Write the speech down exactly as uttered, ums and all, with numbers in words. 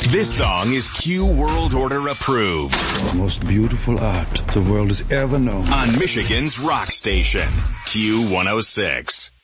This song is Q World Order approved. The most beautiful art the world has ever known. On Michigan's rock station, Q one oh six.